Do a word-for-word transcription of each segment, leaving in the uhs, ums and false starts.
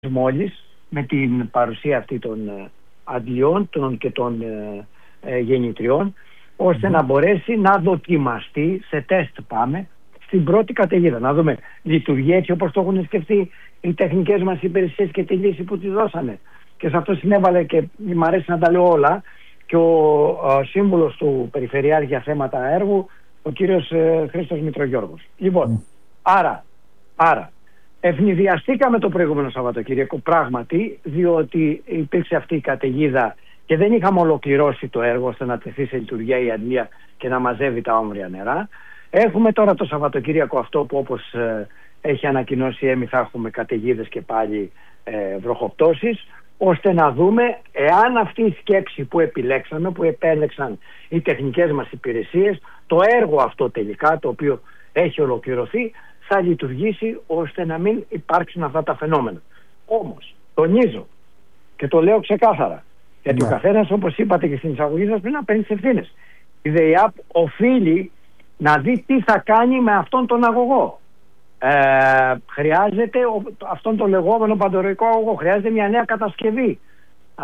μόλις με την παρουσία αυτή των ε, αντλιών των και των ε, ε, γεννητριών, ώστε mm. να μπορέσει να δοκιμαστεί σε τεστ, πάμε, στην πρώτη καταιγίδα. Να δούμε, λειτουργεί έτσι όπως το έχουν σκεφτεί οι τεχνικές μας υπηρεσίες και τη λύση που τις δώσανε. Και σε αυτό συνέβαλε, και μου αρέσει να τα λέω όλα, και ο, ο σύμβουλος του Περιφερειάρχη για θέματα έργου, ο κύριος ε, Χρήστος Μητρογιώργος. Λοιπόν, mm. άρα, άρα ευνηδιαστήκαμε το προηγούμενο Σαββατοκύριακο πράγματι, διότι υπήρξε αυτή η καταιγίδα και δεν είχαμε ολοκληρώσει το έργο ώστε να τεθεί σε λειτουργία η αντλία και να μαζεύει τα όμβρια νερά. Έχουμε τώρα το Σαββατοκύριακο αυτό που, όπως ε, έχει ανακοινώσει η ΕΜΗ, θα έχουμε καταιγίδες και πάλι ε, βροχοπτώσεις, ώστε να δούμε εάν αυτή η σκέψη που επιλέξαμε, που επέλεξαν οι τεχνικές μας υπηρεσίες, το έργο αυτό τελικά, το οποίο έχει ολοκληρωθεί, θα λειτουργήσει ώστε να μην υπάρξουν αυτά τα φαινόμενα. Όμως, τονίζω και το λέω ξεκάθαρα, γιατί yeah. ο καθένας, όπως είπατε και στην εισαγωγή σας, πρέπει να παίρνει τις ευθύνες. Η ΔΕΙΑΠ οφείλει να δει τι θα κάνει με αυτόν τον αγωγό. Ε, χρειάζεται αυτόν τον λεγόμενο παντορροϊκό αγωγό, χρειάζεται μια νέα κατασκευή. Α,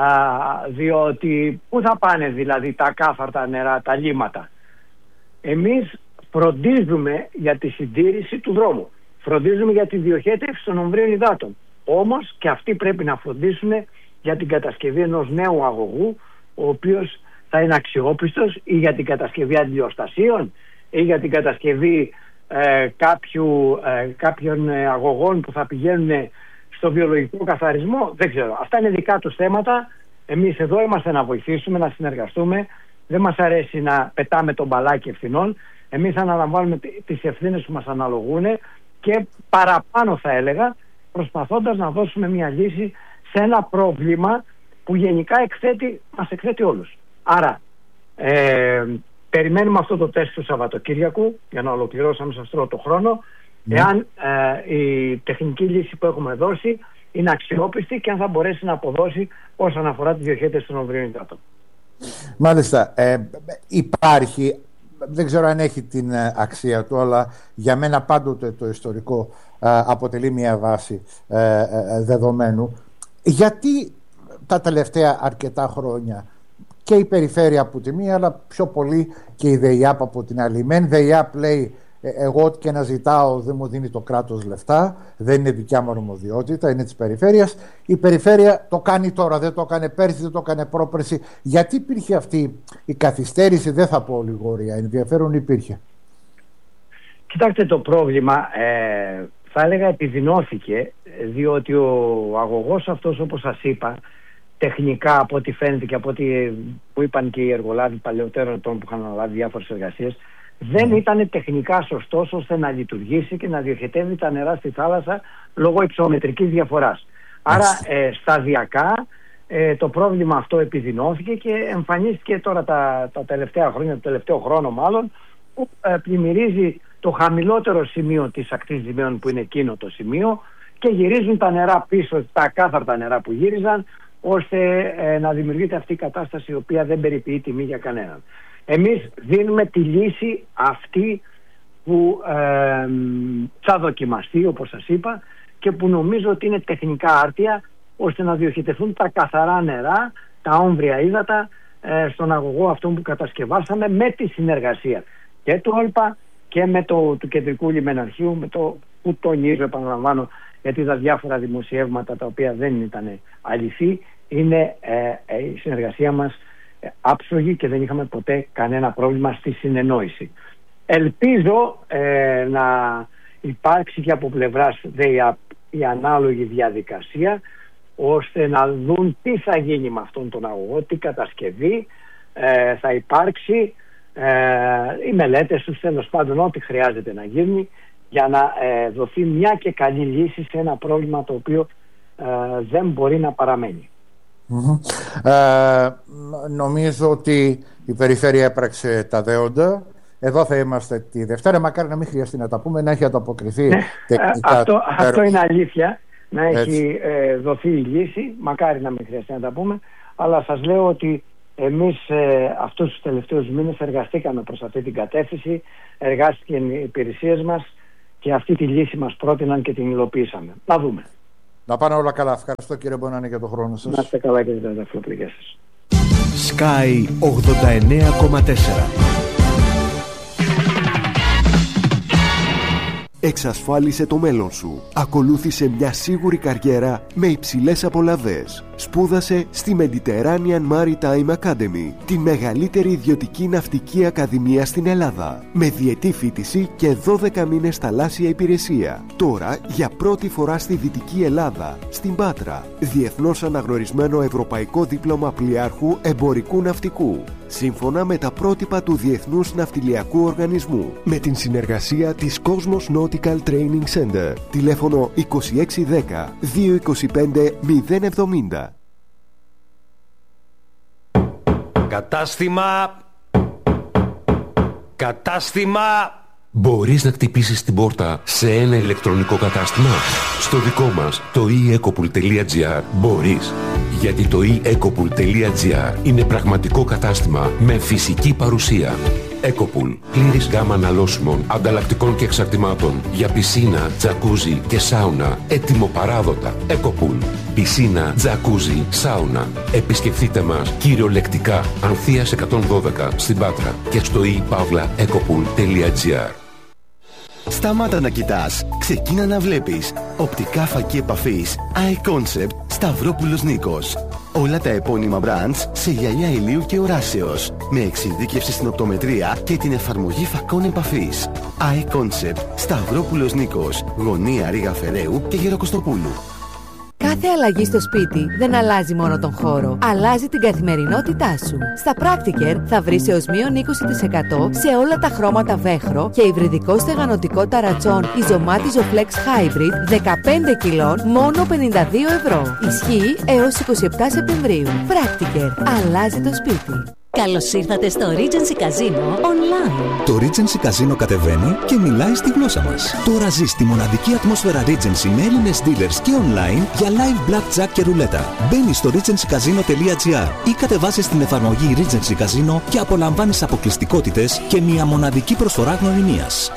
διότι πού θα πάνε δηλαδή τα κάθαρτα νερά, τα λίματα? Εμείς φροντίζουμε για τη συντήρηση του δρόμου, φροντίζουμε για τη διοχέτευση των ομβρίων υδάτων. Όμως και αυτοί πρέπει να φροντίσουν για την κατασκευή ενός νέου αγωγού, ο οποίος θα είναι αξιόπιστος, ή για την κατασκευή αντιλιοστασίων ή για την κατασκευή ε, κάποιου, ε, κάποιων αγωγών που θα πηγαίνουν στο βιολογικό καθαρισμό. Δεν ξέρω, αυτά είναι δικά τους θέματα. Εμείς εδώ είμαστε να βοηθήσουμε, να συνεργαστούμε. Δεν μας αρέσει να πετάμε τον μπαλάκι ευθυνών. Εμείς αναλαμβάνουμε τις ευθύνες που μας αναλογούν, και παραπάνω θα έλεγα, προσπαθώντας να δώσουμε μια λύση σε ένα πρόβλημα που γενικά εκθέτει, μας εκθέτει όλους. Άρα ε, περιμένουμε αυτό το τεστ του Σαββατοκύριακου για να ολοκληρώσουμε σε αυτό το χρόνο, mm. εάν ε, η τεχνική λύση που έχουμε δώσει είναι αξιόπιστη και αν θα μπορέσει να αποδώσει όσον αφορά τη διοχέτευση των ομβρίων υδάτων. Μάλιστα. Ε, υπάρχει, δεν ξέρω αν έχει την αξία του, αλλά για μένα πάντοτε το ιστορικό ε, αποτελεί μια βάση ε, ε, δεδομένου. Γιατί τα τελευταία αρκετά χρόνια και η περιφέρεια από τη μία, αλλά πιο πολύ και η ΔΕΙΑΠ από την άλλη? Μεν ΔΕΙΑΠ λέει, εγώ ό,τι και να ζητάω δεν μου δίνει το κράτος λεφτά, δεν είναι δικιά μου αρμοδιότητα, είναι της περιφέρειας. Η περιφέρεια το κάνει τώρα, δεν το έκανε πέρσι, δεν το έκανε πρόπερσι. Γιατί υπήρχε αυτή η καθυστέρηση? Δεν θα πω λιγόρια, ενδιαφέρον υπήρχε. Κοιτάξτε, το πρόβλημα ε, θα έλεγα επιδεινώθηκε, διότι ο αγωγός αυτός, όπως σας είπα, τεχνικά από ό,τι φαίνεται και από ό,τι που είπαν και οι εργολάβοι παλαιότερων ετών που είχαν αναλάβει διάφορες εργασίες, δεν ήταν τεχνικά σωστός ώστε να λειτουργήσει και να διοχετεύει τα νερά στη θάλασσα λόγω υψομετρικής διαφοράς. Άρα ε, σταδιακά ε, το πρόβλημα αυτό επιδεινώθηκε και εμφανίστηκε τώρα τα, τα τελευταία χρόνια, το τελευταίο χρόνο μάλλον, που ε, πλημμυρίζει το χαμηλότερο σημείο της ακτής Δημαίων, που είναι εκείνο το σημείο, και γυρίζουν τα νερά πίσω, τα κάθαρτα νερά που γύριζαν, ώστε ε, να δημιουργείται αυτή η κατάσταση, η οποία δεν περιποιεί τιμή για κανέναν. Εμείς δίνουμε τη λύση αυτή που ε, θα δοκιμαστεί, όπως σας είπα, και που νομίζω ότι είναι τεχνικά άρτια, ώστε να διοχετευτούν τα καθαρά νερά, τα όμβρια ύδατα ε, στον αγωγό αυτό που κατασκευάσαμε, με τη συνεργασία και του ΟΛΠΑ και με το του Κεντρικού Λιμεναρχείου, με το που τονίζω, επαναλαμβάνω, γιατί τα διάφορα δημοσιεύματα τα οποία δεν ήταν αληθή, είναι ε, ε, η συνεργασία μας ε, άψογη και δεν είχαμε ποτέ κανένα πρόβλημα στη συνεννόηση. Ελπίζω ε, να υπάρξει και από πλευράς ΔΕΙΑΠ η ανάλογη διαδικασία, ώστε να δουν τι θα γίνει με αυτόν τον αγωγό, τι κατασκευή ε, θα υπάρξει, ε, οι μελέτες τους, τέλος πάντων, ό,τι χρειάζεται να γίνει για να ε, δοθεί μια και καλή λύση σε ένα πρόβλημα το οποίο ε, δεν μπορεί να παραμένει. Mm-hmm. Ε, νομίζω ότι η περιφέρεια έπραξε τα δέοντα. Εδώ θα είμαστε τη Δευτέρα. Μακάρι να μην χρειαστεί να τα πούμε, να έχει ανταποκριθεί τεχνικά. αυτό, αυτό είναι αλήθεια, να έχει ε, δοθεί η λύση. Μακάρι να μην χρειαστεί να τα πούμε. Αλλά σας λέω ότι εμείς ε, αυτούς τους τελευταίους μήνες εργαστήκαμε προς αυτή την κατεύθυνση, εργάστηκαν οι υπηρεσίες μας και αυτή τη λύση μας πρότειναν και την υλοποιήσαμε. Να δούμε. Να πάνε όλα καλά. Ευχαριστώ κύριε Μπονάνη για τον χρόνο σας. Να είστε καλά και για τα φωτογραφία σας. Sky ογδόντα εννέα κόμμα τέσσερα. Εξασφάλισε το μέλλον σου. Ακολούθησε μια σίγουρη καριέρα με υψηλές απολαβές. Σπούδασε στη Mediterranean Maritime Academy, τη μεγαλύτερη ιδιωτική ναυτική ακαδημία στην Ελλάδα, με διετή φοιτηση και δώδεκα μήνες θαλάσσια υπηρεσία. Τώρα, για πρώτη φορά στη Δυτική Ελλάδα, στην Πάτρα, διεθνώς αναγνωρισμένο ευρωπαϊκό δίπλωμα πλοιάρχου εμπορικού ναυτικού, σύμφωνα με τα πρότυπα του Διεθνούς Ναυτιλιακού Οργανισμού, με την συνεργασία της Cosmos Nautical Training Center. Τηλέφωνο είκοσι έξι δέκα δύο είκοσι πέντε μηδέν εβδομήντα. Κατάστημα. Κατάστημα. Μπορείς να χτυπήσεις την πόρτα σε ένα ηλεκτρονικό κατάστημα? Στο δικό μας, το e ecopool τελεία gr, μπορείς. Γιατί το e ecopool τελεία gr είναι πραγματικό κατάστημα με φυσική παρουσία. Ecopool, πλήρης γάμα αναλώσιμων, ανταλλακτικών και εξαρτημάτων για πισίνα, τζακούζι και σάουνα, έτοιμο παράδοτα. Ecopool, πισίνα, τζακούζι, σάουνα. Επισκεφτείτε μας κυριολεκτικά Ανθείας εκατόν δώδεκα στην Πάτρα και στο e παύλα ecopool τελεία gr. Σταμάτα να κοιτάς, ξεκίνα να βλέπεις. Οπτικά φακή επαφής Eye Concept Σταυρόπουλος Νίκος. Όλα τα επώνυμα brands σε γυαλιά ηλίου και οράσεως, με εξειδίκευση στην οπτομετρία και την εφαρμογή φακών επαφής. Eye Concept Σταυρόπουλος Νίκος, γωνία Ρήγα Φεραίου και Γεροκοστοπούλου. Κάθε αλλαγή στο σπίτι δεν αλλάζει μόνο τον χώρο, αλλάζει την καθημερινότητά σου. Στα Practiker θα βρεις έως μείον είκοσι τοις εκατό σε όλα τα χρώματα βέχρο και υβριδικό στεγανοτικό ταρατσόν Ιζωμάτιζο Flex Hybrid δεκαπέντε κιλών μόνο πενήντα δύο ευρώ. Ισχύει έως εικοστή εβδόμη Σεπτεμβρίου. Practiker. Αλλάζει το σπίτι. Καλώς ήρθατε στο Regency Casino Online. Το Regency Casino κατεβαίνει και μιλάει στη γλώσσα μας. Τώρα ζεις τη μοναδική ατμόσφαιρα Regency με Έλληνες dealers και online για live blackjack και ρουλέτα. Μπαίνεις στο regency casino τελεία gr ή κατεβάζεις την εφαρμογή Regency Casino και απολαμβάνεις αποκλειστικότητες και μια μοναδική προσφορά γνωριμίας.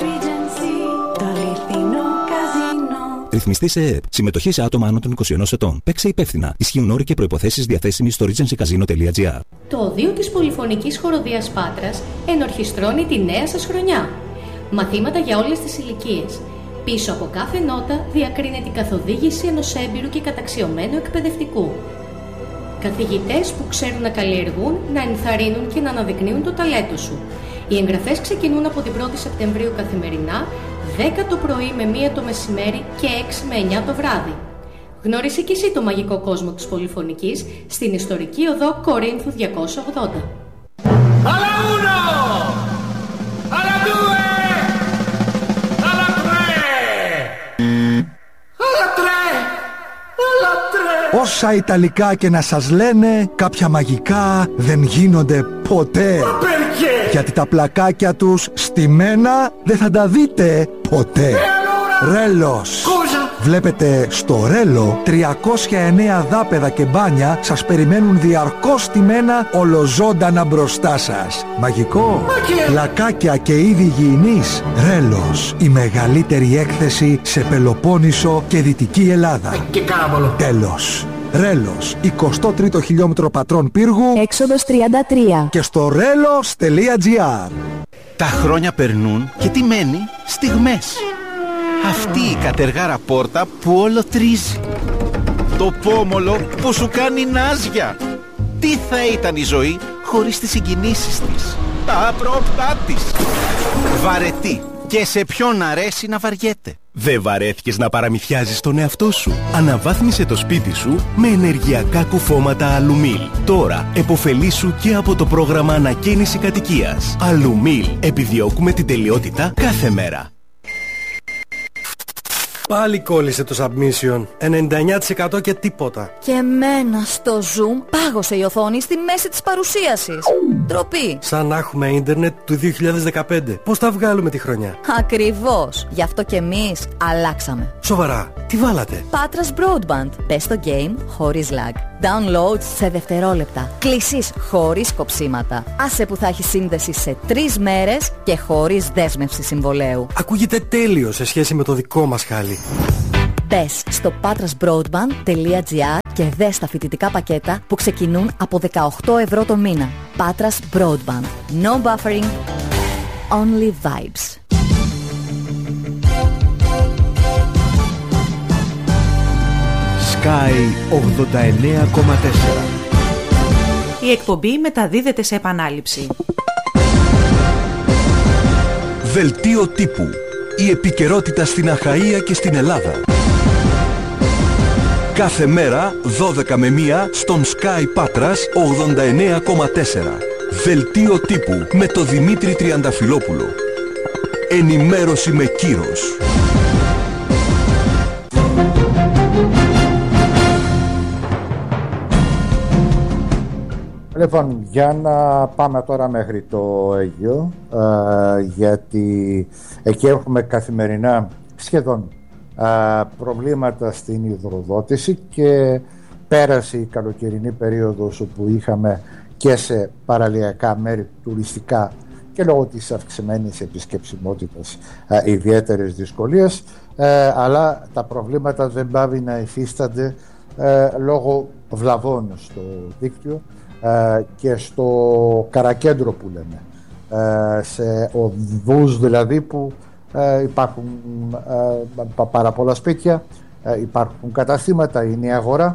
Ρυθμιστή σε ΕΕΠ. Συμμετοχή σε άτομα άνω των είκοσι ενός ετών. Παίξε υπεύθυνα. Ισχύουν όροι και προϋποθέσεις διαθέσιμοι στο regency casino τελεία gr. Το οδείο της Πολυφωνικής Χοροδίας Πάτρας ενορχιστρώνει τη νέα σας χρονιά. Μαθήματα για όλες τις ηλικίες. Πίσω από κάθε νότα διακρίνεται η καθοδήγηση ενός έμπειρου και καταξιωμένου εκπαιδευτικού. Καθηγητές που ξέρουν να καλλιεργούν, να ενθαρρύνουν και να αναδεικνύουν το ταλέντο σου. Οι εγγραφές ξεκινούν από την πρώτη Σεπτεμβρίου καθημερινά, δέκα το πρωί με μία το μεσημέρι και έξι με εννιά το βράδυ. Γνώρισε και εσύ το μαγικό κόσμο της Πολυφωνικής στην ιστορική οδό Κορίνθου διακόσια ογδόντα. Alla uno! Alla due! Alla tre! Alla tre! Alla tre! Όσα Ιταλικά και να σας λένε, κάποια μαγικά δεν γίνονται ποτέ. Γιατί τα πλακάκια τους στημένα δεν θα τα δείτε ποτέ. Ρέλος. Βλέπετε, στο Ρέλο τριακόσια εννέα δάπεδα και μπάνια σας περιμένουν διαρκώς στημένα ολοζώντανα μπροστά σας. Μαγικό. Πλακάκια και είδη υγιεινής. Ρέλος. Η μεγαλύτερη έκθεση σε Πελοπόννησο και Δυτική Ελλάδα. Και κάραβολο. Τέλος. Ρέλος, εικοστό τρίτο χιλιόμετρο Πατρών Πύργου, Έξοδος τριάντα τρία. και στο ρέλος τελεία gr. Τα χρόνια περνούν και τι μένει? Στιγμές. Αυτή η κατεργάρα πόρτα που όλο τρίζει. Το πόμολο που σου κάνει νάζια. Τι θα ήταν η ζωή χωρίς τις συγκινήσεις της, τα απρόπτά της. Βαρετή. Και σε ποιον αρέσει να βαριέται. Δεν βαρέθηκες να παραμυθιάζεις τον εαυτό σου? Αναβάθμισε το σπίτι σου με ενεργειακά κουφώματα Αλουμίλ. Τώρα επωφελήσου και από το πρόγραμμα ανακαίνιση κατοικίας. Αλουμίλ. Επιδιώκουμε την τελειότητα κάθε μέρα. Πάλι κόλλησε το submission. ενενήντα εννιά τοις εκατό και τίποτα. Και εμένα στο Zoom πάγωσε η οθόνη στη μέση της παρουσίασης. Ντροπή. Σαν να έχουμε ίντερνετ του δύο χιλιάδες δεκαπέντε. Πώς θα βγάλουμε τη χρονιά? Ακριβώς. Γι' αυτό και εμείς αλλάξαμε. Σοβαρά, τι βάλατε? Πάτρας Broadband. Πες το game χωρίς lag. Downloads σε δευτερόλεπτα. Κλήσεις χωρίς κοψίματα. Άσε που θα έχει σύνδεση σε τρεις μέρες και χωρίς δέσμευση συμβολέου. Ακούγεται τέλειο σε σχέση με το δικό μας χάλι. Μπες στο patrasbroadband τελεία gr και δες τα φοιτητικά πακέτα που ξεκινούν από δεκαοκτώ ευρώ το μήνα. Patras Broadband. No buffering, only vibes. Sky ογδόντα εννέα κόμμα τέσσερα. Η εκπομπή μεταδίδεται σε επανάληψη. Δελτίο τύπου. Η επικαιρότητα στην Αχαΐα και στην Ελλάδα. Κάθε μέρα δώδεκα με μία στον Sky Patras ογδόντα εννέα κόμμα τέσσερα. Δελτίο τύπου με το Δημήτρη Τριανταφυλόπουλο. Ενημέρωση με κύρος. Λοιπόν, για να πάμε τώρα μέχρι το Αίγυο, ε, γιατί εκεί έχουμε καθημερινά σχεδόν ε, προβλήματα στην υδροδότηση και πέρασε η καλοκαιρινή περίοδος όπου είχαμε και σε παραλιακά μέρη τουριστικά και λόγω της αυξημένης επισκεψιμότητας ε, ιδιαίτερες δυσκολίες, ε, αλλά τα προβλήματα δεν πάβει να υφίστανται ε, λόγω βλαβών στο δίκτυο και στο Καρακέντρο που λέμε, σε οδούς δηλαδή που υπάρχουν πάρα πολλά σπίτια, υπάρχουν καταστήματα, είναι η αγορά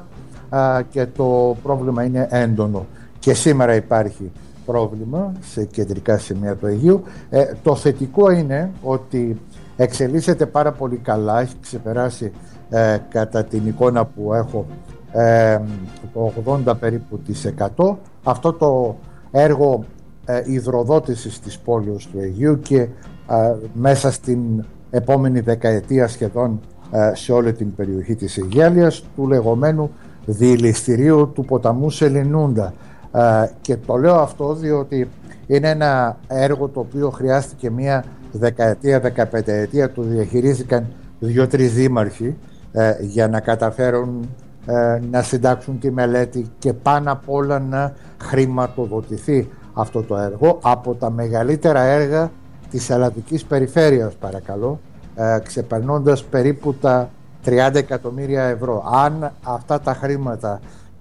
και το πρόβλημα είναι έντονο και σήμερα υπάρχει πρόβλημα σε κεντρικά σημεία του Αιγείου. Το θετικό είναι ότι εξελίσσεται πάρα πολύ καλά, έχει ξεπεράσει κατά την εικόνα που έχω Ε, το ογδόντα περίπου της εκατό αυτό το έργο ε, υδροδότησης της πόλης του Αιγείου και ε, μέσα στην επόμενη δεκαετία σχεδόν ε, σε όλη την περιοχή της Αιγέλιας του λεγόμενου διηληστηρίου του ποταμού Σελινούντα, ε, και το λέω αυτό διότι είναι ένα έργο το οποίο χρειάστηκε μια δεκαετία, δεκαπενταετία, το διαχειρίστηκαν δύο-τρεις δήμαρχοι ε, για να καταφέρουν να συντάξουν τη μελέτη και πάνω απ' όλα να χρηματοδοτηθεί αυτό το έργο, από τα μεγαλύτερα έργα της ελλαδικής περιφέρειας, παρακαλώ, ε, ξεπερνώντας περίπου τα τριάντα εκατομμύρια ευρώ. Αν αυτά τα χρήματα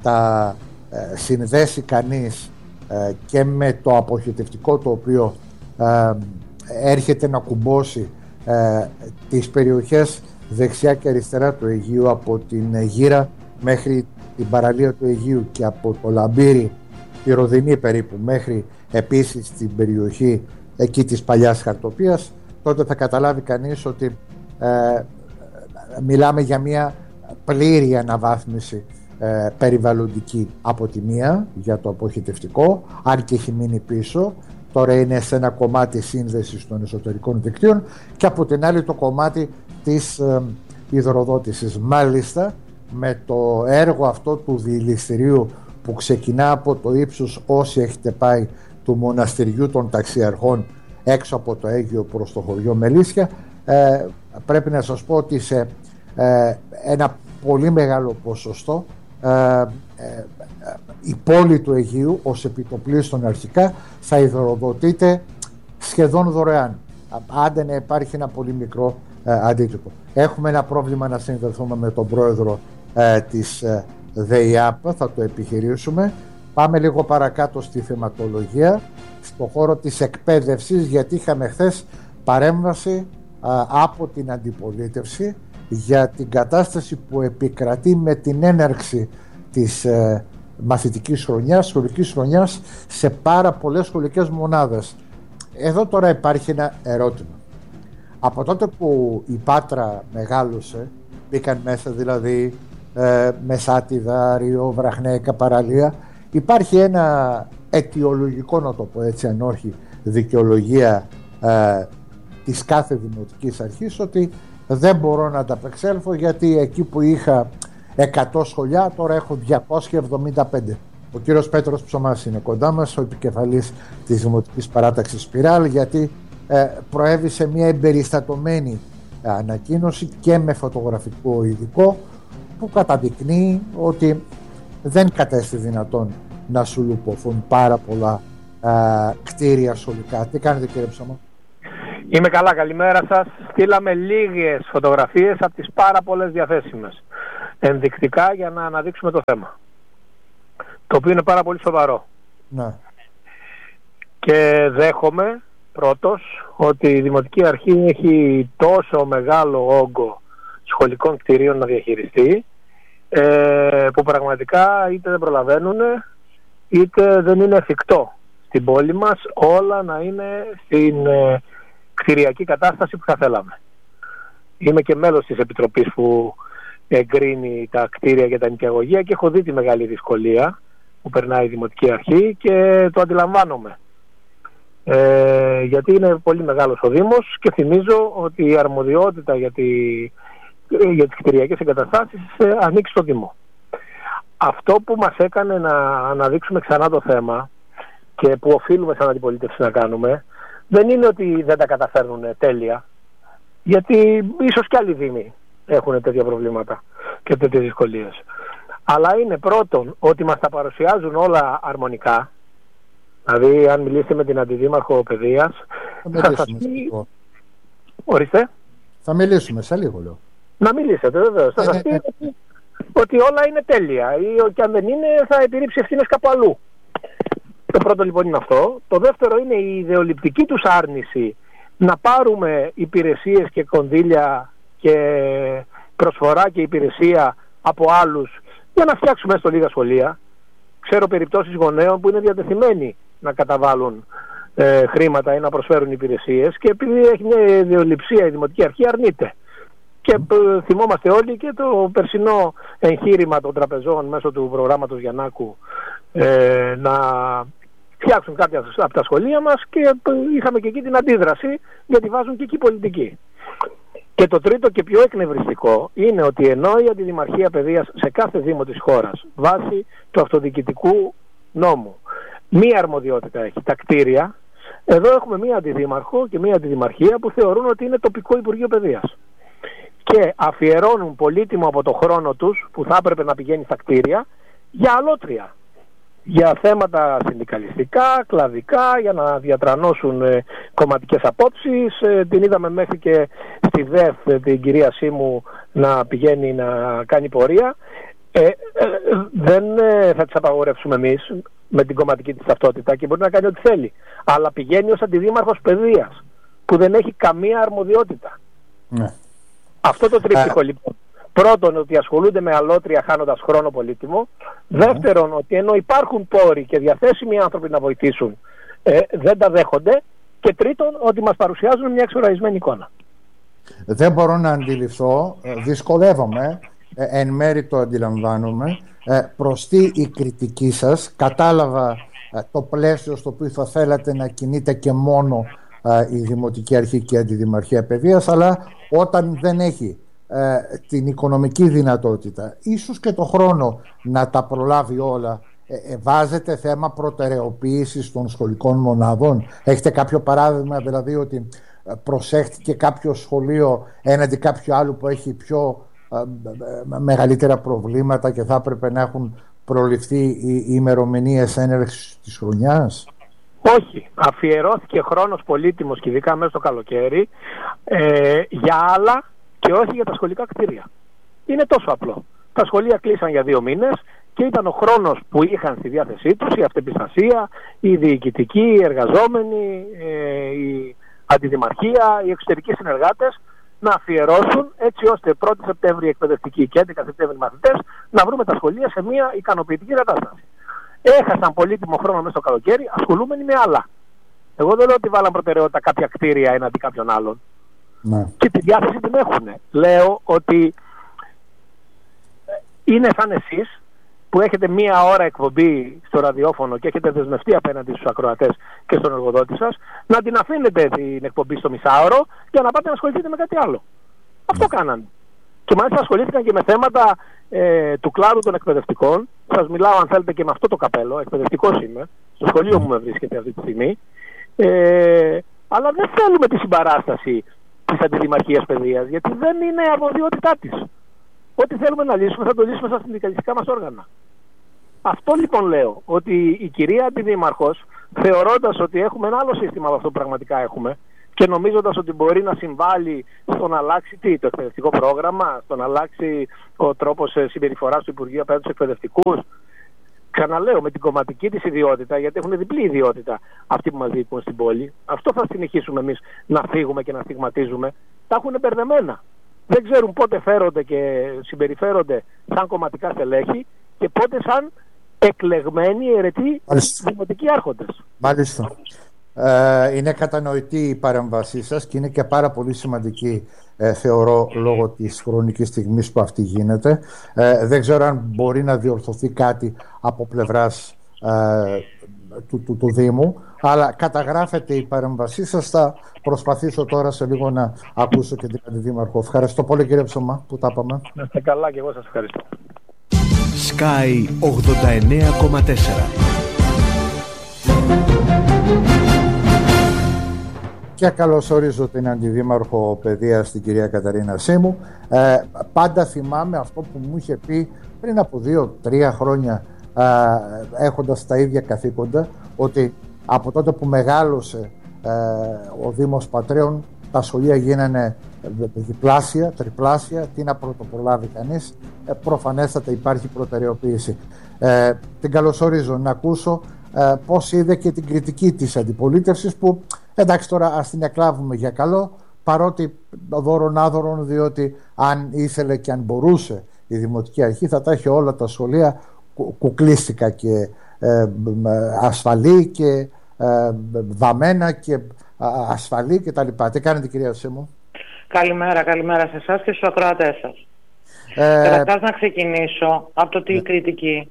τα ε, συνδέσει κανείς ε, και με το αποχετευτικό το οποίο ε, έρχεται να κουμπώσει ε, τις περιοχές δεξιά και αριστερά του Αιγείου, από την Γύρα μέχρι την παραλία του Αιγείου και από το Λαμπύρι, τη Ροδινή περίπου, μέχρι επίσης την περιοχή εκεί της παλιάς Χαρτοπίας, τότε θα καταλάβει κανείς ότι ε, μιλάμε για μια πλήρη αναβάθμιση ε, περιβαλλοντική από τη μία για το αποχετευτικό, αν και έχει μείνει πίσω. Τώρα είναι σε ένα κομμάτι σύνδεσης των εσωτερικών δικτύων και από την άλλη το κομμάτι της ε, υδροδότησης. Μάλιστα, με το έργο αυτό του διηληστηρίου που ξεκινά από το ύψος, όσοι έχετε πάει, του μοναστηριού των ταξιαρχών έξω από το Αίγυο προς το χωριό Μελίσια, ε, πρέπει να σας πω ότι σε ε, ένα πολύ μεγάλο ποσοστό ε, ε, η πόλη του Αιγείου ως επιτοπλίστων αρχικά θα υδροδοτείται σχεδόν δωρεάν, άντε να υπάρχει ένα πολύ μικρό ε, αντίτυπο. Έχουμε ένα πρόβλημα να συνδεθούμε με τον πρόεδρο ε, της ε, ΔΕΙΑΠ, θα το επιχειρήσουμε. Πάμε λίγο παρακάτω στη θεματολογία, στο χώρο της εκπαίδευσης, γιατί είχαμε χθες παρέμβαση α, από την αντιπολίτευση για την κατάσταση που επικρατεί με την έναρξη της ε, μαθητικής χρονιάς, σχολικής χρονιάς σε πάρα πολλές σχολικές μονάδες. Εδώ τώρα υπάρχει ένα ερώτημα. Από τότε που η Πάτρα μεγάλωσε, μπήκαν μέσα δηλαδή ε, Μεσάτιδα, Ριό, Βραχνέικα, παραλία, υπάρχει ένα αιτιολογικό, να το πω έτσι, αν όχι δικαιολογία ε, της κάθε δημοτικής αρχής, ότι δεν μπορώ να ανταπεξέλθω γιατί εκεί που είχα εκατό σχολιά τώρα έχω διακόσια εβδομήντα πέντε. Ο κύριος Πέτρος Ψωμάς είναι κοντά μας, ο επικεφαλής της Δημοτικής Παράταξης Σπιράλ, γιατί ε, προέβησε μια εμπεριστατωμένη ανακοίνωση και με φωτογραφικό υλικό που καταδεικνύει ότι δεν κατέστη δυνατόν να σου λουποθούν πάρα πολλά α, κτίρια σχολικά. Τι κάνετε, κύριε Ψωμά? Είμαι καλά, καλημέρα σας. Στείλαμε λίγες φωτογραφίες από τις πάρα πολλές διαθέσιμες ενδεικτικά για να αναδείξουμε το θέμα, το οποίο είναι πάρα πολύ σοβαρό. Ναι. Και δέχομαι πρώτος ότι η Δημοτική Αρχή έχει τόσο μεγάλο όγκο σχολικών κτηρίων να διαχειριστεί, ε, που πραγματικά είτε δεν προλαβαίνουν είτε δεν είναι εφικτό στην πόλη μας όλα να είναι στην ε, κτηριακή κατάσταση που θα θέλαμε. Είμαι και μέλος της Επιτροπής που εγκρίνει τα κτίρια για τα νοικιαγωγεία και έχω δει τη μεγάλη δυσκολία που περνάει η Δημοτική Αρχή και το αντιλαμβάνομαι. Ε, γιατί είναι πολύ μεγάλος ο Δήμος και θυμίζω ότι η αρμοδιότητα για, τη, για τις κτηριακές εγκαταστάσεις ανήκει στο Δήμο. Αυτό που μας έκανε να αναδείξουμε ξανά το θέμα και που οφείλουμε σαν αντιπολίτευση να κάνουμε, δεν είναι ότι δεν τα καταφέρνουν τέλεια, γιατί ίσως και άλλοι δήμοι έχουν τέτοια προβλήματα και τέτοιες δυσκολίες, αλλά είναι πρώτον ότι μας τα παρουσιάζουν όλα αρμονικά. Δηλαδή αν μιλήσετε με την Αντιδήμαρχο Παιδείας θα, θα σας πει... Ορίστε. Θα μιλήσουμε σε λίγο, λέω. Να μιλήσετε βεβαίως. Θα σας πει ότι, ότι όλα είναι τέλεια ή και αν δεν είναι θα επιρρύψει ευθύνες κάπου αλλού. Το πρώτο λοιπόν είναι αυτό. Το δεύτερο είναι η ιδεολειπτική τους άρνηση να πάρουμε υπηρεσίες και κονδύλια και προσφορά και υπηρεσία από άλλους για να φτιάξουμε έστω λίγα σχολεία. Ξέρω περιπτώσεις γονέων που είναι διατεθειμένοι να καταβάλουν ε, χρήματα ή να προσφέρουν υπηρεσίες και επειδή έχει μια ιδεολειψία η Δημοτική Αρχή αρνείται. Και ε, θυμόμαστε όλοι και το περσινό εγχείρημα των τραπεζών μέσω του προγράμματος Γιαννάκου ε, να φτιάξουν κάποια από τα σχολεία μας και ε, είχαμε και εκεί την αντίδραση γιατί βάζουν και εκεί πολιτική. Και το τρίτο και πιο εκνευριστικό είναι ότι ενώ η Αντιδημαρχία Παιδείας σε κάθε δήμο της χώρας βάσει του αυτοδιοικητικού νόμου μία αρμοδιότητα έχει, τα κτίρια, εδώ έχουμε μία αντιδήμαρχο και μία αντιδημαρχία που θεωρούν ότι είναι τοπικό Υπουργείο Παιδείας και αφιερώνουν πολύτιμο από το χρόνο τους που θα έπρεπε να πηγαίνει στα κτίρια για αλότρια, για θέματα συνδικαλιστικά, κλαδικά, για να διατρανώσουν ε, κομματικές απόψεις. Ε, την είδαμε μέχρι και στη ΔΕΘ ε, την κυρία Σίμου να πηγαίνει να κάνει πορεία. Ε, ε, δεν ε, θα τις απαγορεύσουμε εμείς με την κομματική της ταυτότητα και μπορεί να κάνει ό,τι θέλει. Αλλά πηγαίνει ως αντιδήμαρχος παιδείας που δεν έχει καμία αρμοδιότητα. Ναι. Αυτό το τρίπτυχο λοιπόν. Πρώτον, ότι ασχολούνται με αλότρια χάνοντας χρόνο πολύτιμο. Δεύτερον, ότι ενώ υπάρχουν πόροι και διαθέσιμοι άνθρωποι να βοηθήσουν, ε, δεν τα δέχονται. Και τρίτον, ότι μας παρουσιάζουν μια εξοραϊσμένη εικόνα. Δεν μπορώ να αντιληφθώ, δυσκολεύομαι, ε, εν μέρει το αντιλαμβάνομαι, ε, προς τι η κριτική σας. Κατάλαβα ε, το πλαίσιο στο οποίο θα θέλατε να κινείται και μόνο ε, η Δημοτική Αρχή και η Αντιδημαρχία Παιδείας, αλλά όταν δεν έχει Ε, την οικονομική δυνατότητα, ίσως και το χρόνο να τα προλάβει όλα, ε, ε, βάζετε θέμα προτεραιοποίησης των σχολικών μονάδων? Έχετε κάποιο παράδειγμα, δηλαδή ότι ε, προσέχτηκε κάποιο σχολείο έναντι κάποιο άλλο που έχει πιο ε, ε, μεγαλύτερα προβλήματα και θα έπρεπε να έχουν προληφθεί οι, οι ημερομηνίες έναρξης της χρονιάς? Όχι. Αφιερώθηκε χρόνος πολύτιμος και ειδικά μέσα στο καλοκαίρι ε, για άλλα και όχι για τα σχολικά κτίρια. Είναι τόσο απλό. Τα σχολεία κλείσαν για δύο μήνες και ήταν ο χρόνος που είχαν στη διάθεσή τους η αυτεπιστασία, οι διοικητικοί, οι εργαζόμενοι, η αντιδημαρχία, οι εξωτερικοί συνεργάτες να αφιερώσουν έτσι ώστε πρώτη Σεπτέμβρη εκπαιδευτικοί και έντεκα Σεπτέμβρη μαθητές να βρούμε τα σχολεία σε μια ικανοποιητική κατάσταση. Έχασαν πολύτιμο χρόνο μέσα στο καλοκαίρι ασχολούμενοι με άλλα. Εγώ δεν λέω ότι βάλαν προτεραιότητα κάποια κτίρια έναντι κάποιων άλλων. Ναι. Και τη διάθεση την έχουν. Λέω ότι είναι σαν εσείς που έχετε μία ώρα εκπομπή στο ραδιόφωνο και έχετε δεσμευτεί απέναντι στους ακροατές και στον εργοδότη σας να την αφήνετε την εκπομπή στο μισάωρο για να πάτε να ασχοληθείτε με κάτι άλλο. Αυτό κάνανε. Και μάλιστα ασχολήθηκαν και με θέματα ε, του κλάδου των εκπαιδευτικών. Σας μιλάω αν θέλετε και με αυτό το καπέλο, εκπαιδευτικός είμαι, στο σχολείο μου με βρίσκεται αυτή τη στιγμή. Ε, αλλά δεν θέλουμε τη συμπαράσταση της Αντιδημαρχίας Παιδείας, γιατί δεν είναι αρμοδιότητά της. Ό,τι θέλουμε να λύσουμε θα το λύσουμε στα συνδικαλιστικά μας όργανα. Αυτό λοιπόν λέω, ότι η κυρία Αντιδήμαρχος, θεωρώντας ότι έχουμε ένα άλλο σύστημα από αυτό που πραγματικά έχουμε, και νομίζοντας ότι μπορεί να συμβάλλει στο να αλλάξει τι, το εκπαιδευτικό πρόγραμμα, στο να αλλάξει ο τρόπος συμπεριφοράς του Υπουργείου απέναντι στους εκπαιδευτικούς. Ξαναλέω, με την κομματική της ιδιότητα, γιατί έχουν διπλή ιδιότητα αυτοί που μας διοικούν στην πόλη. Αυτό θα συνεχίσουμε εμείς να φύγουμε και να στιγματίζουμε. Τα έχουν μπερδεμένα. Δεν ξέρουν πότε φέρονται και συμπεριφέρονται σαν κομματικά στελέχη και πότε σαν εκλεγμένοι αιρετοί δημοτικοί άρχοντες. Μάλιστα. Ε, είναι κατανοητή η παρέμβασή σας και είναι και πάρα πολύ σημαντική, ε, θεωρώ, λόγω της χρονικής στιγμής που αυτή γίνεται. Ε, δεν ξέρω αν μπορεί να διορθωθεί κάτι από πλευράς ε, του, του, του Δήμου, αλλά καταγράφεται η παρέμβασή σας. Θα προσπαθήσω τώρα σε λίγο να ακούσω και την Αντιδήμαρχο. Ευχαριστώ πολύ, κύριε Ψωμά, που τα είπαμε. Να είστε καλά και εγώ σας ευχαριστώ. Sky ογδόντα εννέα κόμμα τέσσερα. Και καλωσορίζω την Αντιδήμαρχο Παιδείας, την κυρία Καταρίνα Σίμου. Ε, πάντα θυμάμαι αυτό που μου είχε πει πριν από δύο-τρία χρόνια, ε, έχοντας τα ίδια καθήκοντα, ότι από τότε που μεγάλωσε ε, ο Δήμος Πατρέων, τα σχολεία γίνανε διπλάσια, τριπλάσια. Τι να πρωτοπρολάβει κανείς? Ε, προφανέστατα υπάρχει προτεραιοποίηση. Ε, την καλωσορίζω να ακούσω ε, πώς είδε και την κριτική της αντιπολίτευσης, που εντάξει, τώρα ας την εκλάβουμε για καλό, παρότι δώρον άδωρον, διότι αν ήθελε και αν μπορούσε η Δημοτική Αρχή θα τα έχει όλα τα σχολεία κου, κουκλίστικα και ε, ασφαλή και ε, βαμμένα και ε, ασφαλή και τα λοιπά. Τι κάνετε, κυρία Σίμου? Καλημέρα, καλημέρα σε εσάς και στους ακροατές σας. Ε, Καταρχάς να ξεκινήσω από το τι ναι. κριτική.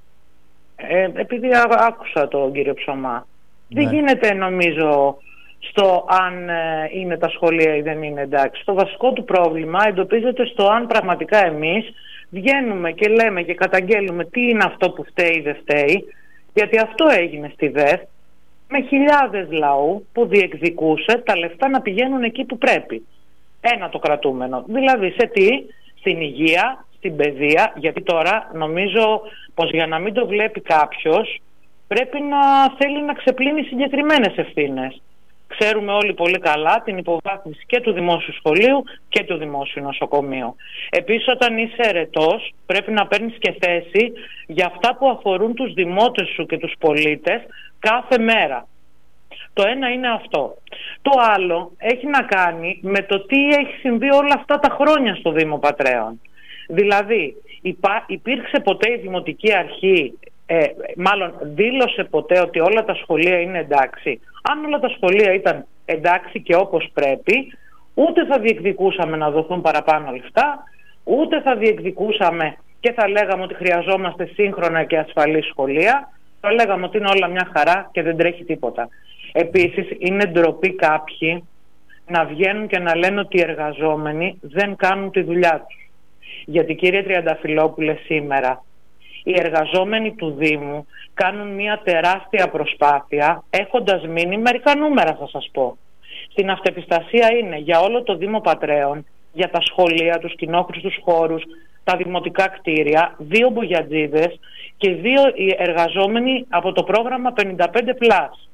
Ε, επειδή άκουσα τον κύριο Ψωμά, ναι. δεν γίνεται νομίζω στο αν ε, είναι τα σχολεία ή δεν είναι εντάξει. Το βασικό του πρόβλημα εντοπίζεται στο αν πραγματικά εμείς βγαίνουμε και λέμε και καταγγέλουμε τι είναι αυτό που φταίει ή δεν φταίει, γιατί αυτό έγινε στη ΔΕΘ, με χιλιάδες λαού που διεκδικούσε τα λεφτά να πηγαίνουν εκεί που πρέπει. Ένα το κρατούμενο. Δηλαδή σε τι? Στην υγεία, στην παιδεία, γιατί τώρα νομίζω πως για να μην το βλέπει κάποιος πρέπει να θέλει να ξεπλύνει συγκεκριμένες ευθύνες. Ξέρουμε όλοι πολύ καλά την υποβάθμιση και του δημόσιου σχολείου και του δημόσιου νοσοκομείου. Επίσης, όταν είσαι ερετός, πρέπει να παίρνεις και θέση για αυτά που αφορούν τους δημότες σου και τους πολίτες κάθε μέρα. Το ένα είναι αυτό. Το άλλο έχει να κάνει με το τι έχει συμβεί όλα αυτά τα χρόνια στο Δήμο Πατρέων. Δηλαδή, υπά, υπήρξε ποτέ η Δημοτική Αρχή, ε, μάλλον δήλωσε ποτέ ότι όλα τα σχολεία είναι εντάξει? Αν όλα τα σχολεία ήταν εντάξει και όπως πρέπει, ούτε θα διεκδικούσαμε να δοθούν παραπάνω λεφτά, ούτε θα διεκδικούσαμε και θα λέγαμε ότι χρειαζόμαστε σύγχρονα και ασφαλή σχολεία. Θα λέγαμε ότι είναι όλα μια χαρά και δεν τρέχει τίποτα. Επίσης, είναι ντροπή κάποιοι να βγαίνουν και να λένε ότι οι εργαζόμενοι δεν κάνουν τη δουλειά τους. Γιατί, κύριε Τριανταφυλόπουλε, σήμερα οι εργαζόμενοι του Δήμου κάνουν μια τεράστια προσπάθεια, έχοντας μείνει μερικά νούμερα, θα σας πω. Στην αυτεπιστασία είναι για όλο το Δήμο Πατρέων, για τα σχολεία, τους κοινόχρηστους χώρους, τα δημοτικά κτίρια, δύο μπογιατζίδες και δύο εργαζόμενοι από το πρόγραμμα πενήντα πέντε πλας.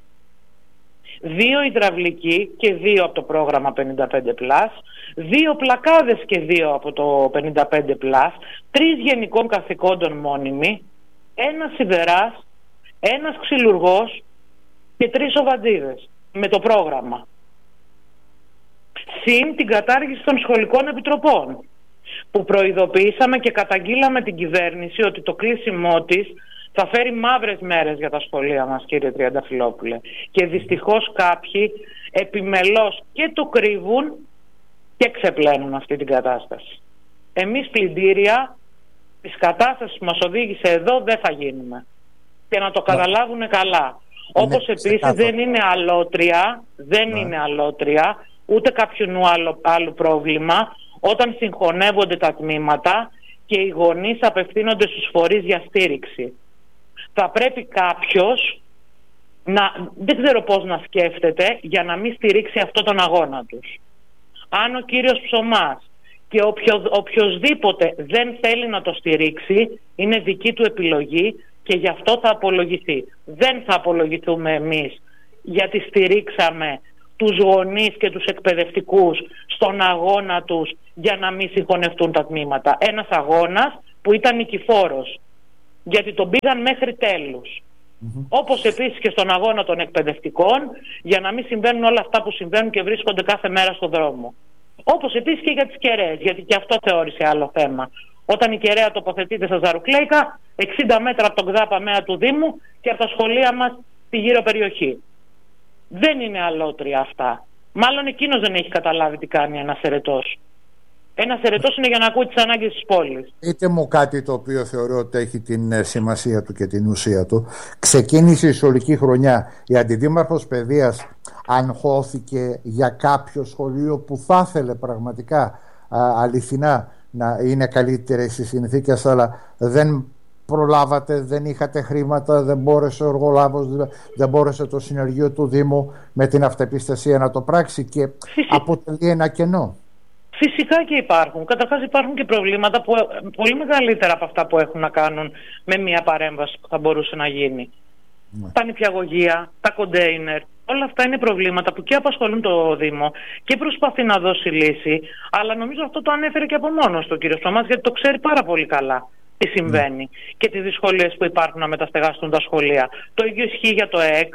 Δύο υδραυλικοί και δύο από το πρόγραμμα πενήντα πέντε πλας, δύο πλακάδες και δύο από το πενήντα πέντε πλας, τρεις γενικών καθηκόντων μόνιμοι, ένας σιδεράς, ένας ξυλουργός και τρεις οβατζίδες με το πρόγραμμα. Συν την κατάργηση των σχολικών επιτροπών, που προειδοποιήσαμε και καταγγείλαμε την κυβέρνηση ότι το κλείσιμό της θα φέρει μαύρες μέρες για τα σχολεία μας, κύριε Τριανταφυλόπουλε. Και δυστυχώς κάποιοι επιμελώς και το κρύβουν και ξεπλένουν αυτή την κατάσταση. Εμείς πλυντήρια της κατάστασης που μας οδήγησε εδώ δεν θα γίνουμε. Και να το καταλάβουν καλά. Είναι Όπως επίσης δεν είναι αλότρια, δεν ναι. είναι αλότρια, ούτε κάποιον άλλο, άλλο πρόβλημα, όταν συγχωνεύονται τα τμήματα και οι γονείς απευθύνονται στους φορείς για στήριξη. Θα πρέπει κάποιος να, δεν ξέρω πώς να σκέφτεται για να μην στηρίξει αυτό τον αγώνα τους. Αν ο κύριος Ψωμάς και οποιο, οποιοσδήποτε δεν θέλει να το στηρίξει, είναι δική του επιλογή και γι' αυτό θα απολογηθεί. Δεν θα απολογηθούμε εμείς γιατί στηρίξαμε τους γονείς και τους εκπαιδευτικούς στον αγώνα τους για να μην συγχωνευτούν τα τμήματα. Ένας αγώνας που ήταν νικηφόρος, γιατί τον πήγαν μέχρι τέλους. Mm-hmm. Όπως επίσης και στον αγώνα των εκπαιδευτικών, για να μην συμβαίνουν όλα αυτά που συμβαίνουν και βρίσκονται κάθε μέρα στον δρόμο. Όπως επίσης και για τις κεραίες, γιατί και αυτό θεώρησε άλλο θέμα. Όταν η κεραία τοποθετείται στα Ζαρουκλέικα, εξήντα μέτρα από τον ΚΔΑ ΜΕΑ του Δήμου και από τα σχολεία μας στη γύρω περιοχή. Δεν είναι αλότρια αυτά. Μάλλον εκείνος δεν έχει καταλάβει τι κάνει ένας ερετός. Ένας ερετός είναι για να ακούει τις ανάγκες της πόλης. Είτε μου κάτι το οποίο θεωρώ ότι έχει την σημασία του και την ουσία του. Ξεκίνησε η σχολική χρονιά. Η Αντιδήμαρχος Παιδείας αγχώθηκε για κάποιο σχολείο που θα ήθελε πραγματικά α, αληθινά να είναι καλύτερες οι συνθήκες, αλλά δεν προλάβατε, δεν είχατε χρήματα, δεν μπόρεσε ο εργολάβος, δεν μπόρεσε το συνεργείο του Δήμου με την αυτεπιστασία να το πράξει και Φυσικά. αποτελεί ένα κενό. Φυσικά και υπάρχουν. Καταρχάς υπάρχουν και προβλήματα που, πολύ μεγαλύτερα από αυτά που έχουν να κάνουν με μια παρέμβαση που θα μπορούσε να γίνει. Ναι. Τα νηπιαγωγεία, τα κοντέινερ, όλα αυτά είναι προβλήματα που και απασχολούν το Δήμο και προσπαθεί να δώσει λύση, αλλά νομίζω αυτό το ανέφερε και από μόνος του ο κύριος Ψωμάς, γιατί το ξέρει πάρα πολύ καλά τι συμβαίνει mm. και τις δυσκολίες που υπάρχουν να μεταστεγαστούν τα σχολεία. Το ίδιο ισχύει για το ΕΚ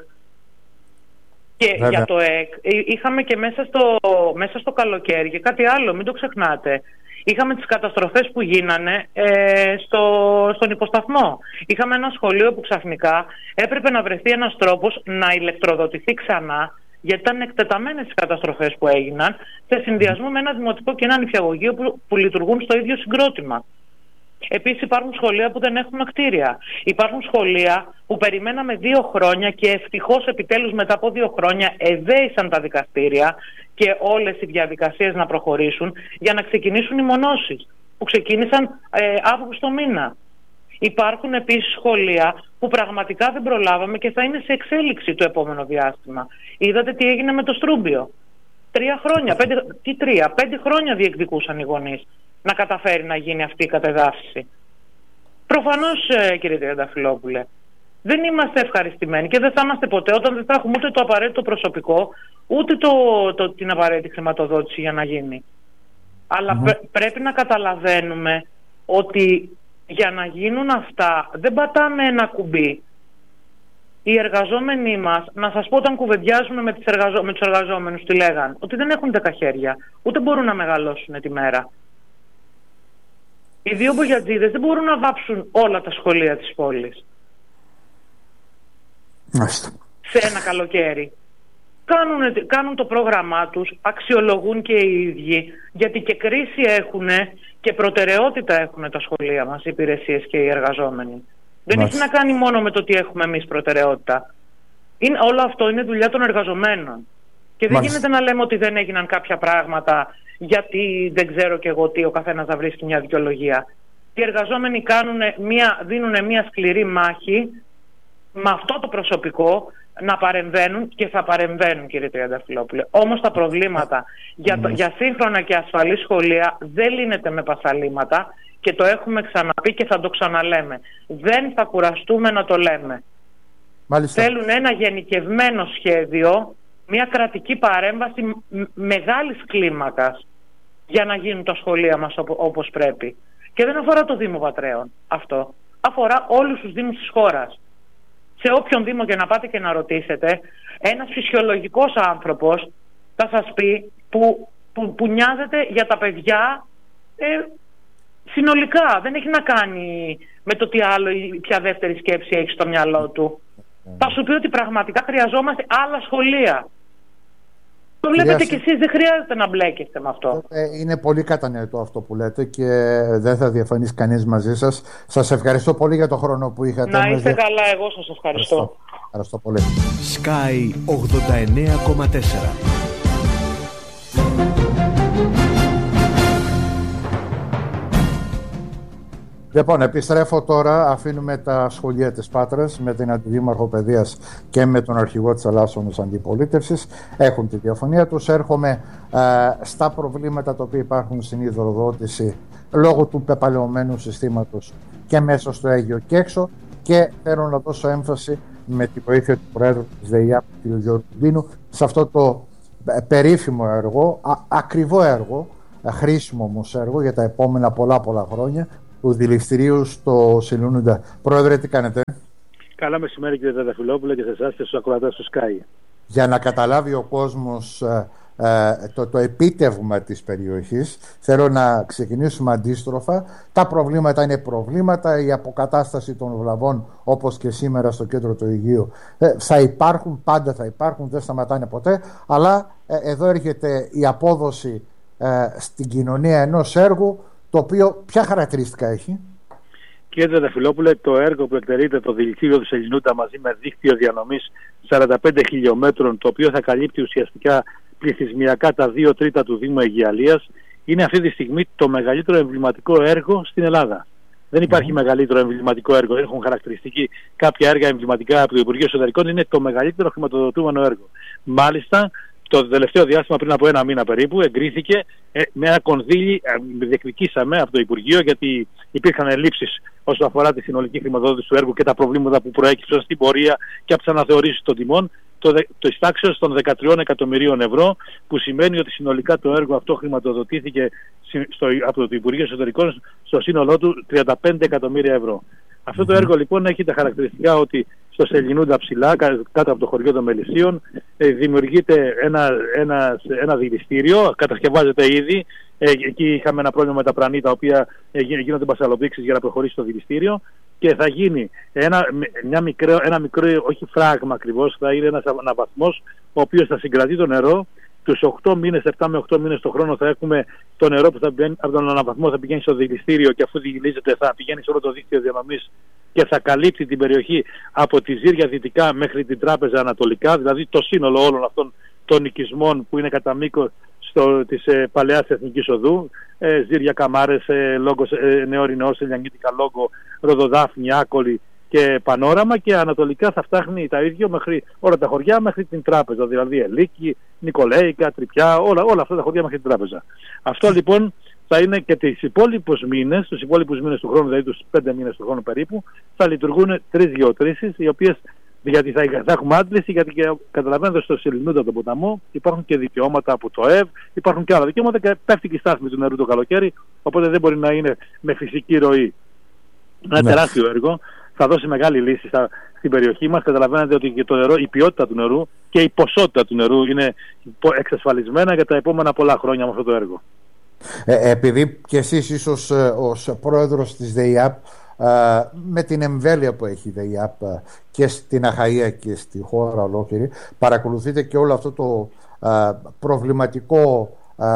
και Βέβαια. για το ΕΚ. Είχαμε και μέσα στο, μέσα στο καλοκαίρι και κάτι άλλο, μην το ξεχνάτε. Είχαμε τις καταστροφές που γίνανε ε, στο, στον υποσταθμό. Είχαμε ένα σχολείο που ξαφνικά έπρεπε να βρεθεί ένας τρόπος να ηλεκτροδοτηθεί ξανά, γιατί ήταν εκτεταμένες οι καταστροφές που έγιναν, σε συνδυασμό με ένα δημοτικό και ένα νηπιαγωγείο που, που λειτουργούν στο ίδιο συγκρότημα. Επίσης υπάρχουν σχολεία που δεν έχουν κτίρια. Υπάρχουν σχολεία που περιμέναμε δύο χρόνια και ευτυχώς επιτέλους μετά από δύο χρόνια εδέησαν τα δικαστήρια και όλες οι διαδικασίες να προχωρήσουν για να ξεκινήσουν οι μονώσεις που ξεκίνησαν ε, Αύγουστο μήνα. Υπάρχουν επίσης σχολεία που πραγματικά δεν προλάβαμε και θα είναι σε εξέλιξη το επόμενο διάστημα. Είδατε τι έγινε με το Στρούμπιο. Τρία χρόνια, πέντε, τι τρία, πέντε χρόνια διεκδικούσαν οι γονείς να καταφέρει να γίνει αυτή η κατεδάφιση. Προφανώς, ε, κύριε Τριανταφυλόπουλε, δεν είμαστε ευχαριστημένοι και δεν θα είμαστε ποτέ όταν δεν θα έχουμε ούτε το απαραίτητο προσωπικό, ούτε το, το, την απαραίτητη χρηματοδότηση για να γίνει. Αλλά mm-hmm. πρέ, πρέπει να καταλαβαίνουμε ότι για να γίνουν αυτά δεν πατάμε ένα κουμπί. Οι εργαζόμενοι μας, να σας πω, όταν κουβεντιάζουμε με, τις εργαζο... με τους εργαζόμενους, τι λέγαν, ότι δεν έχουν δέκα χέρια, ούτε μπορούν να μεγαλώσουν τη μέρα. Οι δύο μπογιατζίδες δεν μπορούν να βάψουν όλα τα σχολεία της πόλης. Μάλιστα. Σε ένα καλοκαίρι. Κάνουν, κάνουν το πρόγραμμά τους, αξιολογούν και οι ίδιοι, γιατί και κρίση έχουν και προτεραιότητα έχουν τα σχολεία μας, οι υπηρεσίες και οι εργαζόμενοι. Δεν Μάλιστα. έχει να κάνει μόνο με το τι έχουμε εμείς προτεραιότητα. Είναι, όλο αυτό είναι δουλειά των εργαζομένων. Και δεν Μάλιστα. γίνεται να λέμε ότι δεν έγιναν κάποια πράγματα γιατί δεν ξέρω και εγώ τι, ο καθένας να βρίσκει μια δικαιολογία. Οι εργαζόμενοι μια, δίνουν μια σκληρή μάχη με αυτό το προσωπικό να παρεμβαίνουν και θα παρεμβαίνουν, κύριε Τριανταφυλόπουλε. Όμως τα προβλήματα για, το, για σύγχρονα και ασφαλή σχολεία δεν λύνεται με πασαλήματα και το έχουμε ξαναπεί και θα το ξαναλέμε. Δεν θα κουραστούμε να το λέμε. Μάλιστα. Θέλουν ένα γενικευμένο σχέδιο, μια κρατική παρέμβαση μεγάλης κλίμακας για να γίνουν τα σχολεία μας όπως πρέπει. Και δεν αφορά το Δήμο Πατρέων αυτό. Αφορά όλους τους Δήμους της χώρας. Σε όποιον Δήμο και να πάτε και να ρωτήσετε, ένας φυσιολογικός άνθρωπος θα σας πει που, που, που νοιάζεται για τα παιδιά ε, συνολικά. Δεν έχει να κάνει με το τι άλλο ή ποια δεύτερη σκέψη έχει στο μυαλό του. Mm. Θα σου πει ότι πραγματικά χρειαζόμαστε άλλα σχολεία. Το βλέπετε κι εσείς, δεν χρειάζεται να μπλέκεστε με αυτό. Είναι πολύ κατανοητό αυτό που λέτε και δεν θα διαφωνήσει κανείς μαζί σας. Σας ευχαριστώ πολύ για το χρόνο που είχατε. Να είστε καλά, εγώ σας ευχαριστώ. Ευχαριστώ, ευχαριστώ πολύ. Sky ογδόντα εννέα κόμμα τέσσερα. Λοιπόν, επιστρέφω τώρα, αφήνουμε τα σχολεία της Πάτρας με την Αντιδήμαρχο Παιδείας και με τον αρχηγό της Ελλάσσονος Αντιπολίτευσης. Έχουν τη διαφωνία τους. Έρχομαι ε, στα προβλήματα τα οποία υπάρχουν στην υδροδότηση λόγω του πεπαλαιωμένου συστήματος και μέσα στο Αίγιο και έξω, και θέλω να δώσω έμφαση με τη βοήθεια του Προέδρου της ΔΕΙΑΠ, κ. Γιώργου Ντίνου, σε αυτό το περίφημο έργο, α, ακριβό έργο, χρήσιμο όμως έργο για τα επόμενα πολλά πολλά χρόνια του δηληστηρίου στο Σελιούνοντα. Πρόεδρε, τι κάνετε? Καλά μεσημέρι κύριε Τεταφυλόπουλε και σε εσάς και στους ακροατές του Sky. Για να καταλάβει ο κόσμος ε, ε, το, το επίτευγμα της περιοχής, θέλω να ξεκινήσουμε αντίστροφα. Τα προβλήματα είναι προβλήματα, η αποκατάσταση των βλαβών όπως και σήμερα στο κέντρο του Αιγείου ε, θα υπάρχουν, πάντα θα υπάρχουν, δεν σταματάνε ποτέ, αλλά ε, εδώ έρχεται η απόδοση ε, στην κοινωνία ενός έργου το οποίο ποια χαρακτηριστικά έχει? Κύριε Τεταφυλόπουλε, το έργο που εκτελείται το δηληστήριο του Σελιούνοντα μαζί με δίκτυο διανομής σαράντα πέντε χιλιόμετρων, το οποίο θα καλύπτει ουσιαστικά πληθυσμιακά τα δύο τρίτα του Δήμου Αιγιαλίας, είναι αυτή τη στιγμή το μεγαλύτερο εμβληματικό έργο στην Ελλάδα. Δεν υπάρχει mm. μεγαλύτερο εμβληματικό έργο. Έχουν χαρακτηριστική κάποια έργα εμβληματικά από το Υπουργείο Εσωτερικών, είναι το μεγαλύτερο χρηματοδοτούμενο έργο. Μάλιστα, το τελευταίο διάστημα, πριν από ένα μήνα περίπου, εγκρίθηκε ε, με ένα κονδύλι, ε, διεκδικήσαμε από το Υπουργείο, γιατί υπήρχαν ελλείψεις όσον αφορά τη συνολική χρηματοδότηση του έργου και τα προβλήματα που προέκυψαν στην πορεία και από τις αναθεωρήσεις των τιμών, το, το ειστάξεως των δεκατρία εκατομμυρίων ευρώ, που σημαίνει ότι συνολικά το έργο αυτό χρηματοδοτήθηκε στο, από το Υπουργείο Εσωτερικών στο σύνολό του τριάντα πέντε εκατομμύρια ευρώ. Αυτό το έργο λοιπόν έχει τα χαρακτηριστικά ότι στο Σελιούνοντα ψηλά, κάτω από το χωριό των Μελισσίων, ε, δημιουργείται ένα, ένα, ένα δηληστήριο, κατασκευάζεται ήδη. Ε, εκεί είχαμε ένα πρόβλημα με τα πρανή, τα οποία ε, γίνονται μπασαλοπήξεις για να προχωρήσει το δηληστήριο, και θα γίνει ένα, μια μικρό, ένα μικρό, όχι φράγμα ακριβώς, θα είναι ένας αναβαθμός ο οποίος θα συγκρατεί το νερό. Τους οκτώ μήνες, επτά με οκτώ μήνες το χρόνο θα έχουμε το νερό που θα πηγαίνει, από τον αναβαθμό θα πηγαίνει στο δηληστήριο, και αφού δηλίζεται θα πηγαίνει σε όλο το δίκτυο διανομής και θα καλύπτει την περιοχή από τη Ζήρια δυτικά μέχρι την Τράπεζα ανατολικά, δηλαδή το σύνολο όλων αυτών των οικισμών που είναι κατά μήκος της ε, παλαιάς Εθνικής Οδού, ε, Ζήρια, Καμάρες, ε, Λόγκος, ε, Νεόρινος, Ελιανίτικα, Λόγκο, Ροδοδάφνη, Άκολη και Πανόραμα, και ανατολικά θα φτάχνει τα ίδια μέχρι όλα τα χωριά μέχρι την Τράπεζα, δηλαδή Ελίκη, Νικολέικα, Τρυπιά, όλα, όλα αυτά τα χωριά μέχρι την Τράπεζα. Αυτό λοιπόν θα είναι και τις υπόλοιπους μήνες, τους υπόλοιπους μήνες του χρόνου, δηλαδή τους πέντε μήνες του χρόνου περίπου, θα λειτουργούν τρεις γεωτρήσεις, οι οποίες, γιατί θα, θα έχουμε άντληση, γιατί και, καταλαβαίνετε, στο Σελιούνοντα τον ποταμό υπάρχουν και δικαιώματα από το ΕΒ, υπάρχουν και άλλα δικαιώματα, και πέφτει και η στάθμη του νερού το καλοκαίρι, οπότε δεν μπορεί να είναι με φυσική ροή. Ένα ναι. τεράστιο έργο, θα δώσει μεγάλη λύση στα, στην περιοχή μας. Καταλαβαίνετε ότι και το νερό, η ποιότητα του νερού και η ποσότητα του νερού είναι εξασφαλισμένα για τα επόμενα πολλά χρόνια με αυτό το έργο. Ε, επειδή και εσείς ίσως ε, ως πρόεδρος της ΔΕΙΑΠ, ε, με την εμβέλεια που έχει η ΔΕΙΑΠ ε, και στην Αχαΐα και στη χώρα ολόκληρη, παρακολουθείτε και όλο αυτό το ε, προβληματικό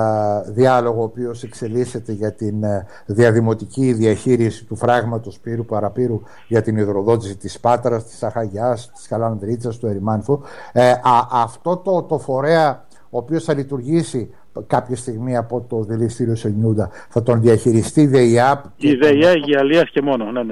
ε, διάλογο ο οποίος εξελίσσεται για την ε, διαδημοτική διαχείριση του φράγματος Πύρου Παραπύρου για την υδροδότηση της Πάτρας, της Αχαγιάς, της Καλανδρίτσας, του Ερημάνθου. Ε, α, αυτό το, το φορέα ο οποίος θα λειτουργήσει κάποια στιγμή από το δηληστήριο Σελιούνοντα, θα τον διαχειριστεί η ΔΕΙΑΠ? Η ΔΕΙΑ Αιγιαλίας και μόνο, ναι, ναι.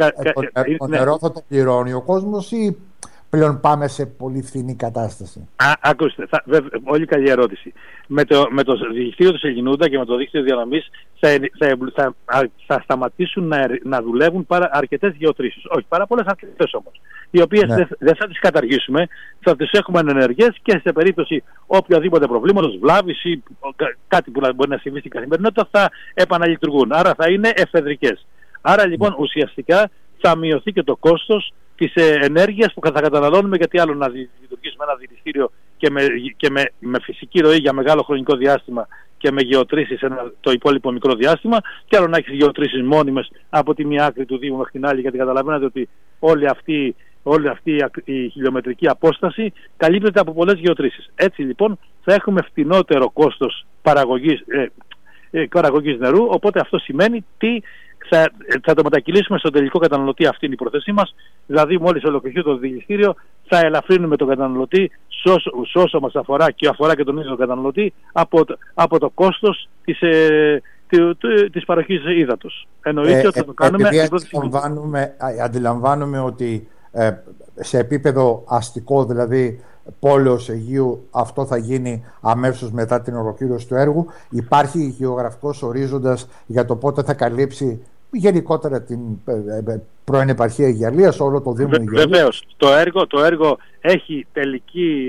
Το νερό θα το πληρώνει ο κόσμος ή πλέον πάμε σε πολύ φθηνή κατάσταση? Α, ακούστε, θα, βέβαια, όλη καλή ερώτηση. Με το, με το δηληστήριο του Σελιούνοντα και με το δίκτυο διανομής θα, θα, θα, θα σταματήσουν να, να δουλεύουν πάρα, αρκετές γεωτρήσεις. Όχι, πάρα πολλές, αρκετές όμως. Οι οποίες ναι. δεν δε θα τις καταργήσουμε, θα τις έχουμε ενεργές, και σε περίπτωση οποιαδήποτε προβλήματος, βλάβης ή κάτι που μπορεί να συμβεί στην καθημερινότητα, θα επαναλειτουργούν. Άρα θα είναι εφεδρικές. Άρα λοιπόν ναι. ουσιαστικά θα μειωθεί και το κόστος της ε, ενέργειας που θα καταναλώνουμε, γιατί άλλο να λειτουργήσουμε ένα δηληστήριο και, με, και με, με φυσική ροή για μεγάλο χρονικό διάστημα και με γεωτρήσεις ένα, το υπόλοιπο μικρό διάστημα, και άλλο να έχεις γεωτρήσεις μόνιμες από τη μία άκρη του Δήμου μέχρι την άλλη, γιατί καταλαβαίνετε ότι όλη αυτή, όλη αυτή η χιλιομετρική απόσταση καλύπτεται από πολλές γεωτρήσεις. Έτσι λοιπόν θα έχουμε φτηνότερο κόστος παραγωγής, ε, ε, παραγωγής νερού, οπότε αυτό σημαίνει τι θα, θα το μετακυλήσουμε στον τελικό καταναλωτή. Αυτή είναι η πρόθεσή μας. Δηλαδή, μόλις ολοκληρωθεί το δηληστήριο, θα ελαφρύνουμε τον καταναλωτή σε όσο μας αφορά και αφορά και τον ίδιο τον καταναλωτή από το, από το κόστος της, ε, της παροχής ύδατος. Εννοείται ε, ότι θα το κάνουμε. Επειδή αντιλαμβάνουμε, αντιλαμβάνουμε ότι ε, σε επίπεδο αστικό, δηλαδή πόλεως Αιγείου, αυτό θα γίνει αμέσως μετά την ολοκλήρωση του έργου. Υπάρχει γεωγραφικός ορίζοντας για το πότε θα καλύψει γενικότερα την πρώην επαρχία Αιγιαλίας, όλο το Δήμο Αιγιαλίας? Βεβαίως. Το έργο, το έργο έχει τελική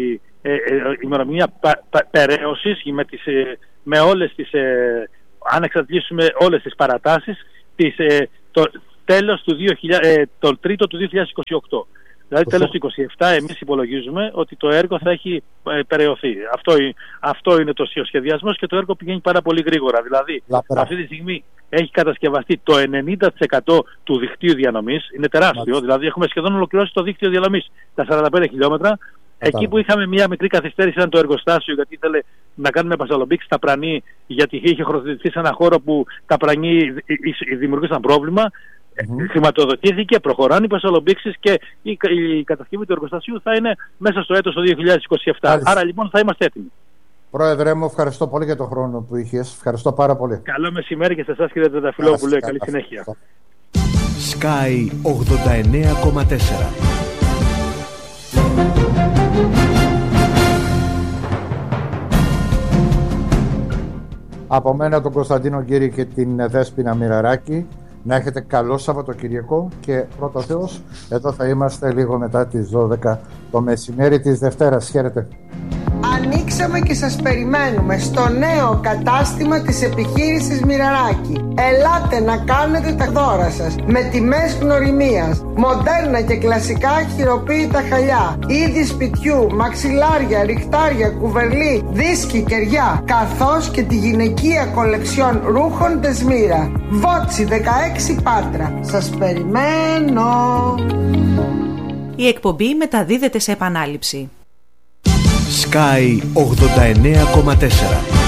ε, ε, ημερομηνία πα, πα, περαίωσης με, τις, ε, με όλες τις, ε, αν εξαντλήσουμε όλες τις παρατάσεις, τις, ε, το τέλος του δύο χιλιάδες, ε, το τρίτο του δύο χιλιάδες είκοσι οκτώ. Δηλαδή τέλος του είκοσι επτά εμείς υπολογίζουμε ότι το έργο θα έχει ε, περαιωθεί. Αυτό, αυτό είναι το σχεδιασμός και το έργο πηγαίνει πάρα πολύ γρήγορα. Δηλαδή Λαπρά. αυτή τη στιγμή έχει κατασκευαστεί το ενενήντα τοις εκατό του δικτύου διανομής. Είναι τεράστιο. Μάλιστα. Δηλαδή έχουμε σχεδόν ολοκληρώσει το δίκτυο διανομής, τα σαράντα πέντε χιλιόμετρα. Εκεί που είχαμε μια μικρή καθυστέρηση ήταν το εργοστάσιο, γιατί ήθελε να κάνουμε πασαλομπήξη στα πρανή, γιατί είχε χωροθετηθεί σε ένα χώρο που τα πρανή δημιουργούσαν πρόβλημα. Mm-hmm. Χρηματοδοτήθηκε, προχωράνε οι πασαλομπήξεις και η, η κατασκευή του εργοστασίου θα είναι μέσα στο έτος το δύο χιλιάδες είκοσι επτά. Άρα, Άρα λοιπόν θα είμαστε έτοιμοι. Πρόεδρε μου, ευχαριστώ πολύ για τον χρόνο που είχες. Ευχαριστώ πάρα πολύ. Καλό μεσημέρι και σε εσάς κύριε Τρενταφυλόπουλε. Καλή συνέχεια. Sky ογδόντα εννέα κόμμα τέσσερα. Από μένα τον Κωνσταντίνο Γκύρη και την Δέσποινα Μοιραράκη. Να έχετε καλό Σαββατοκυριακό και πρώτο Θεός, εδώ θα είμαστε λίγο μετά τις δώδεκα το μεσημέρι της Δευτέρας. Χαίρετε. Ανοίξαμε και σας περιμένουμε στο νέο κατάστημα της επιχείρησης Μοιραράκη. Ελάτε να κάνετε τα δώρα σας με τιμές γνωριμίας, μοντέρνα και κλασικά χειροποίητα χαλιά, είδη σπιτιού, μαξιλάρια, ριχτάρια, κουβερλί, δίσκοι, κεριά, καθώς και τη γυναικεία κολεξιόν ρούχων Δεσμύρα. Βότσι δεκαέξι Πάτρα. Σας περιμένω. Η εκπομπή μεταδίδεται σε επανάληψη. Sky ογδόντα εννέα κόμμα τέσσερα.